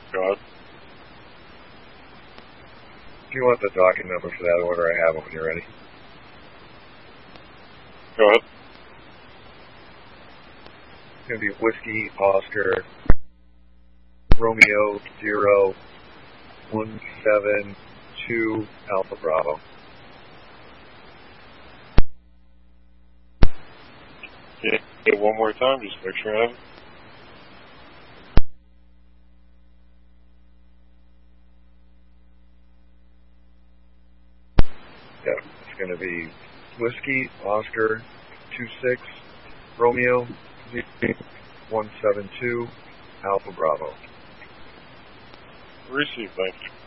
Go ahead. Do you want the docket number for that order? I have it when you're ready. Go ahead. It's going to be Whiskey Oscar Romeo 0172 Alpha Bravo. Okay, one more time, just make sure I have it. Yeah, it's going to be Whiskey Oscar 26 Romeo 172 Alpha Bravo. Receive, thank you.